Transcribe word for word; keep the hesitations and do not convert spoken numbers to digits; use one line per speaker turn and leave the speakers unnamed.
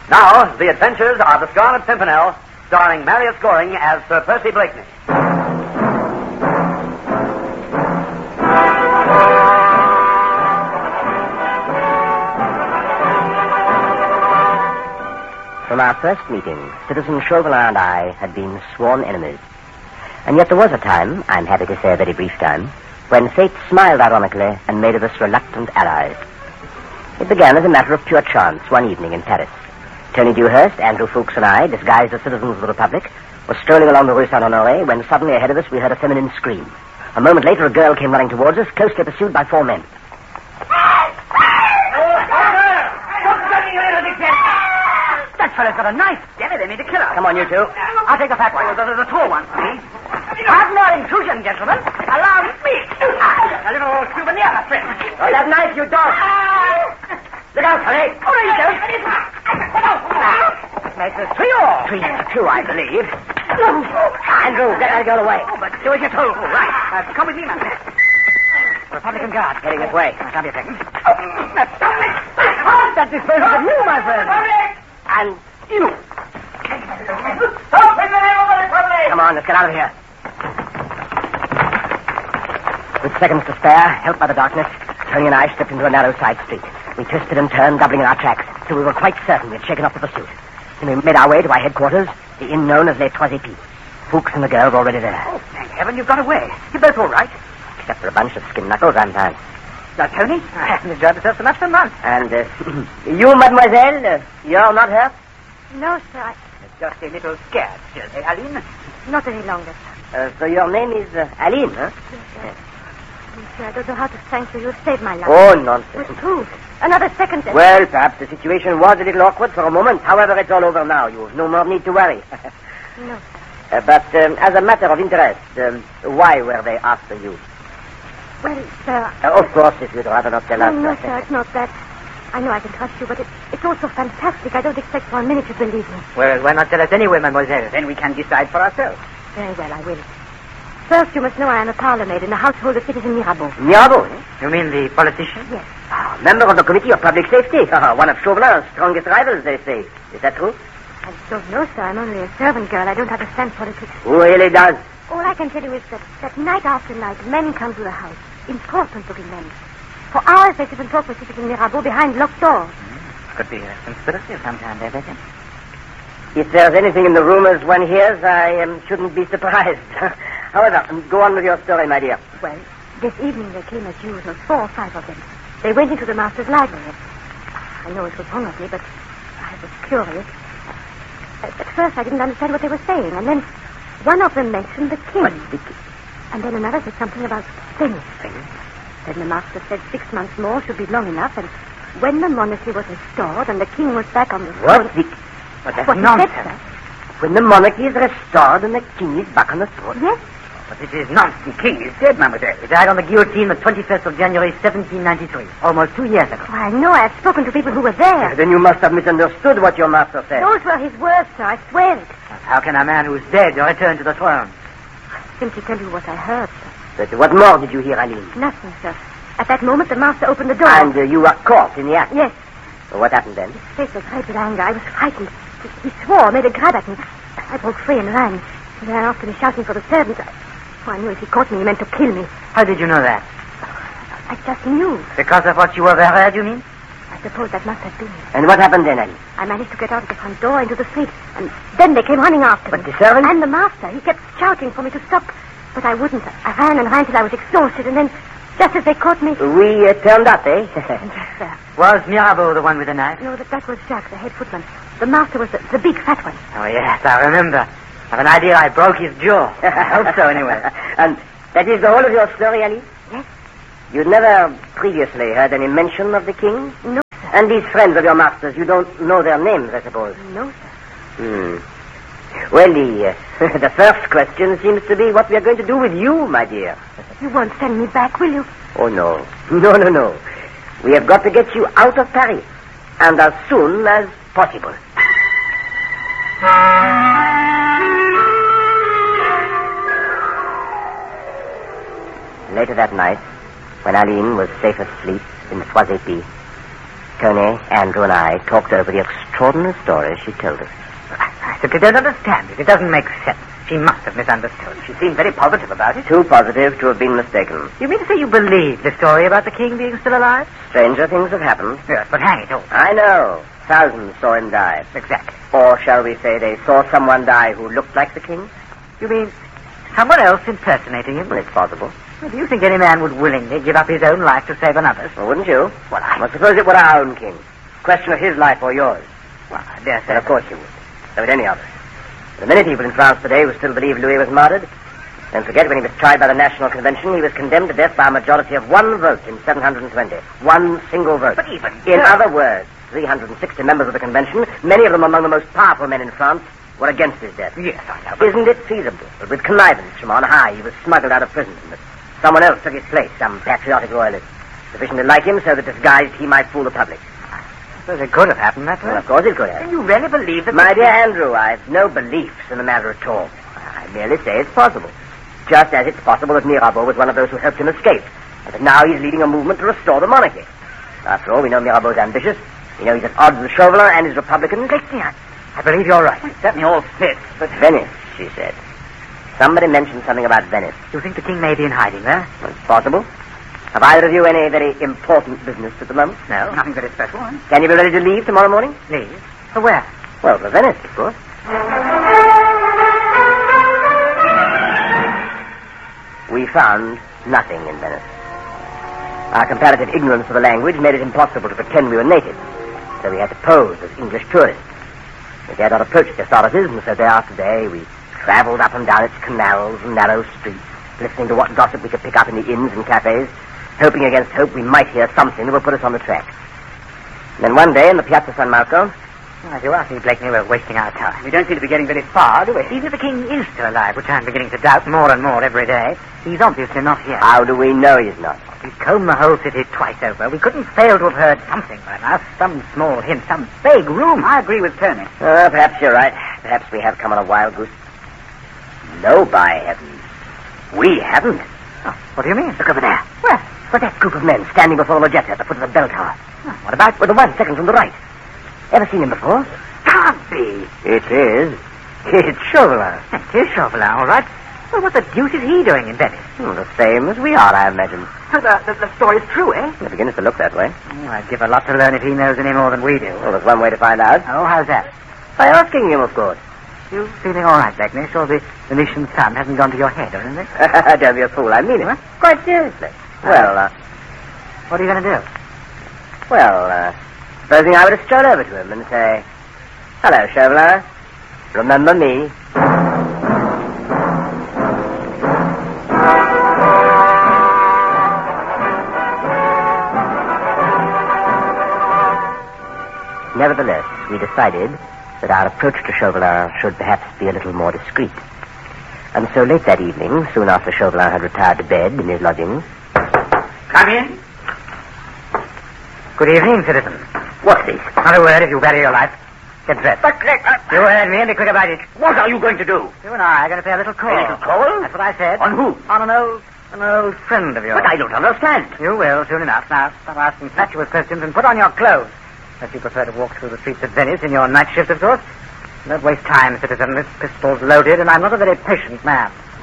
Now, The Adventures of the Scarlet Pimpernel, starring Marius Goring as Sir Percy Blakeney.
From our first meeting, Citizen Chauvelin and I had been sworn enemies. And yet there was a time, I'm happy to say a very brief time, when fate smiled ironically and made of us reluctant allies. It began as a matter of pure chance one evening in Paris. Tony Dewhurst, Andrew Ffoulkes, and I, disguised as citizens of the Republic, were strolling along the Rue Saint-Honoré when suddenly ahead of us we heard a feminine scream. A moment later a girl came running towards us, closely pursued by four men.
That fellow's got a knife. Damn it, they mean to kill her.
Come on, you two.
I'll take the fat one. The, the, the tall one, please. Pardon our intrusion, gentlemen. Allow me. A little souvenir, my friend.
Oh, that knife, you dog. Look out, Tony.
Oh, no, you don't. Makes us three all.
Three to two, I believe. Andrew, get that girl away.
Oh, but do as you're told. Oh, right. Uh, come with me, man. Republican Guard.
Heading this way.
Now, be a second. Oh, that's... That disposes of you, my friend.
And you.
Stop in the name of the Republic!
Come on, let's get out of here. With seconds to spare, helped by the darkness, Tony and I stepped into a narrow side street. We twisted and turned, doubling in our tracks, till we were quite certain we had shaken off the pursuit. Then we made our way to our headquarters, the inn known as Les Trois Épis. Ffoulkes and the girl were already there.
Oh, thank heaven you've got away. You're both all right.
Except for a bunch of skin knuckles, I'm fine.
Now, Tony, I haven't enjoyed myself so much for months.
And uh, you, mademoiselle, uh, you're not hurt?
No, sir. I...
Just a little scared, still, eh, Aline?
Not any longer, sir.
Uh, so your name is uh, Aline, huh?
Yes, sir. Yes, sir. I don't know how to thank you. You saved my life.
Oh, nonsense.
With proof. Another second. And...
Well, perhaps the situation was a little awkward for a moment. However, it's all over now. You've no more need to worry.
No, sir.
Uh, but um, as a matter of interest, um, why were they after you?
Well, sir...
Uh, of course, if you'd rather not tell
Oh,
us.
no, sir, it's not that. I know I can trust you, but it, it's also fantastic. I don't expect for a minute you believe me.
Well, why not tell us anyway, mademoiselle? Then we can decide for ourselves.
Very well, I will. First, you must know I am a parlour maid in the household of Citizen Mirabeau.
Mirabeau?
You mean the politician?
Yes.
Ah, member of the Committee of Public Safety. One of Chauvelin's strongest rivals, they say. Is that true?
I don't know, sir. I'm only a servant girl. I don't understand politics.
Who really does?
All I can tell you is that, that night after night, men come to the house. Important-looking men. For hours they sit and talk with Citizen Mirabeau behind locked doors.
Could be a conspiracy of some kind, I reckon.
If there's anything in the rumors one hears, I um, shouldn't be surprised. However, go on with your story, my dear.
Well, this evening they came as usual, four or five of them. They went into the master's library. I know it was wrong of me, but I was curious. At first I didn't understand what they were saying, and then one of them mentioned the king.
What, the king?
And then another said something about Spain.
Spain?
Then the master said six months more should be long enough, and when the monarchy was restored and the king was back on the throne...
What? The...
But that's
what he
nonsense.
said, sir.
When the monarchy is restored and the king is back on the throne?
Yes.
But this is nonsense. The king is dead, mademoiselle. He died on the guillotine the twenty-first of January, seventeen ninety-three. Almost two years ago.
Oh, I know. I have spoken to people who were there.
Then you must have misunderstood what your master said.
Those were his words, sir. I swear it.
How can a man who's dead return to the throne?
I simply tell you what I heard, sir.
But what more did you hear, Aline?
Nothing, sir. At that moment, the master opened the door.
And uh, you were caught in the act?
Yes.
Well, what happened then?
His face was red with anger. I was frightened. He, he swore, made a grab at me. I broke free and ran. He ran after me, shouting for the servants. I, oh, I knew if he caught me, he meant to kill me.
How did you know that?
I just knew.
Because of what you overheard, you mean?
I suppose that must have been it.
And what happened then, Aline?
I managed to get out of the front door into the street, and then they came running after
But
me.
the servant?
And the master. He kept shouting for me to stop, but I wouldn't. I ran and ran till I was exhausted, and then, just as they caught me...
We uh, turned up, eh?
Yes, sir.
Was Mirabeau the one with the knife?
No, that, that was Jacques, the head footman. The master was the, the big fat one.
Oh, yes, I remember. I've an idea I broke his jaw. I hope so, anyway.
And that is the whole of your story, Aline?
Yes.
You never previously heard any mention of the king?
No, sir.
And these friends of your master's, you don't know their names, I suppose?
No, sir.
Hmm. Well, the, uh, the first question seems to be what we are going to do with you, my dear.
You won't send me back, will you?
Oh, no. No, no, no. We have got to get you out of Paris. And as soon as possible. Later that night, when Aline was safe asleep in Trois Épis, Coney, Andrew, and I talked over the extraordinary story she told us.
I simply don't understand it. It doesn't make sense. She must have misunderstood. She seemed very positive about it.
Too positive to have been mistaken.
You mean to say you believe the story about the king being still alive?
Stranger things have happened.
Yes, but hang it all.
I know. Thousands saw him die.
Exactly.
Or shall we say they saw someone die who looked like the king?
You mean someone else impersonating him?
Well, it's possible.
Well, do you think any man would willingly give up his own life to save another's?
Well, wouldn't you?
Well, I...
Well, suppose it were our own king. Question of his life or yours.
Well, I dare say...
Well, of course you would. So would any of us. The many people in France today who still believe Louis was murdered. Don't forget, when he was tried by the National Convention, he was condemned to death by a majority of one vote in seven hundred twenty. One single vote.
But even...
In other words, three hundred sixty members of the convention, many of them among the most powerful men in France, were against his death.
Yes, I know. But...
Isn't it feasible that with connivance from on high he was smuggled out of prison and that someone else took his place, some patriotic royalist, sufficiently like him so that disguised he might fool the public?
I suppose it could have happened that way.
Well, of course it could have.
And you really believe that...
My dear Andrew, I've no beliefs in the matter at all. I merely say it's possible. Just as it's possible that Mirabeau was one of those who helped him escape, and that now he's leading a movement to restore the monarchy. After all, we know Mirabeau's ambitious. We know he's at odds with Chauvelin and his Republicans.
I, I believe you're right. It certainly all fits, but...
Venice, she said. Somebody mentioned something about Venice.
You think the king may be in hiding there?
Well, it's possible. Have either of you any very important business at the moment?
No, nothing very special. Huh?
Can you be ready to leave tomorrow morning?
Leave? For where?
Well, for Venice, of course. We found nothing in Venice. Our comparative ignorance of the language made it impossible to pretend we were natives, so we had to pose as English tourists. We dared not approach the authorities, and so day after day we travelled up and down its canals and narrow streets, listening to what gossip we could pick up in the inns and cafes, hoping against hope we might hear something that would put us on the track. And then one day in the Piazza San Marco...
Well, as you asked me, Blakeney, we're wasting our time. We don't seem to be getting very far, do we? Even if the king is still alive, which I'm beginning to doubt more and more every day, he's obviously not here.
How do we know he's not?
We've combed the whole city twice over. We couldn't fail to have heard something by now. Some small hint, some vague rumor. I agree with Tony.
Uh, perhaps you're right. Perhaps we have come on a wild goose. No, by heavens. We haven't.
Oh, what do you mean?
Look over there.
Where?
What's that group of men standing before the Loggia at the foot of the bell tower?
Oh, what about?
Well, the one second from the right. Ever seen him before?
Can't be.
It is. It's Chauvelin.
It is Chauvelin, all right. Well, what the deuce is he doing in Venice?
Hmm, the same as we are, I imagine.
So the, the, the story's true, eh?
It begins to look that way.
Oh, I'd give a lot to learn if he knows any more than we do.
Well, there's one way to find out.
Oh, how's that?
By asking him, of course.
You feeling all right, Blakeney? Sure the Venetian sun hasn't gone to your head or anything?
Don't be a fool. I mean it.
What?
Quite seriously. Well, uh...
What are you going to do?
Well, uh... supposing I were to stroll over to him and say, "Hello, Chauvelin. Remember me?" Nevertheless, we decided that our approach to Chauvelin should perhaps be a little more discreet. And so late that evening, soon after Chauvelin had retired to bed in his lodgings...
Come in. Good evening, citizen.
What's this?
Not a word if you value your life. Get dressed.
But, uh,
You heard me, and be quick about it.
what are you going to do?
You and I are going to pay a little call.
A little call?
That's what I said.
On who?
On an old, an old friend of yours.
But I don't understand.
You will, soon enough. Now, stop asking fatuous questions and put on your clothes. Unless you prefer to walk through the streets of Venice in your night shift, of course. Don't waste time, citizen. This pistol's loaded, and I'm not a very patient man.